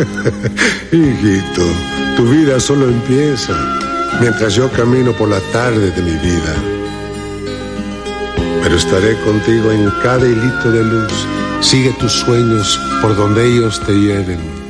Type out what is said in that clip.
Hijito, tu vida solo empieza mientras yo camino por la tarde de mi vida. Pero estaré contigo en cada hilito de luz. Sigue tus sueños por donde ellos te lleven.